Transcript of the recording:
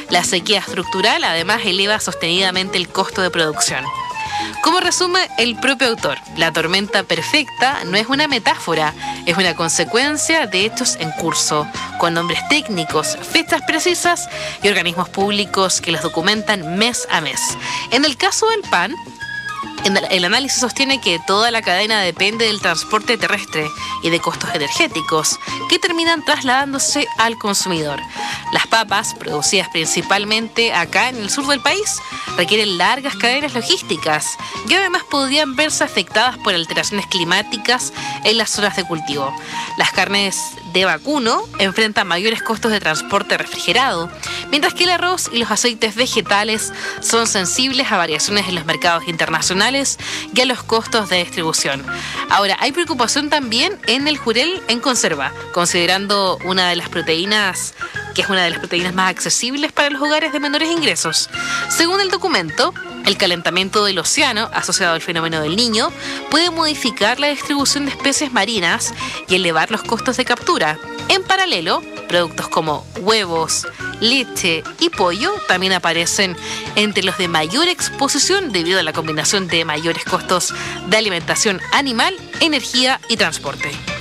La sequía estructural además eleva sostenidamente el costo de producción. Como resume el propio autor, la tormenta perfecta no es una metáfora, es una consecuencia de hechos en curso, con nombres técnicos, fechas precisas y organismos públicos que los documentan mes a mes. En el caso del pan, el análisis sostiene que toda la cadena depende del transporte terrestre y de costos energéticos que terminan trasladándose al consumidor. Las papas, producidas principalmente acá en el sur del país, requieren largas cadenas logísticas y además podrían verse afectadas por alteraciones climáticas en las zonas de cultivo. Las carnes de vacuno enfrentan mayores costos de transporte refrigerado, mientras que el arroz y los aceites vegetales son sensibles a variaciones en los mercados internacionales y a los costos de distribución. Ahora, hay preocupación también en el jurel en conserva, considerando una de las proteínas que es una de las proteínas más accesibles para los hogares de menores ingresos. Según el documento, el calentamiento del océano, asociado al fenómeno del Niño, puede modificar la distribución de especies marinas y elevar los costos de captura. En paralelo, productos como huevos, leche y pollo también aparecen entre los de mayor exposición debido a la combinación de mayores costos de alimentación animal, energía y transporte.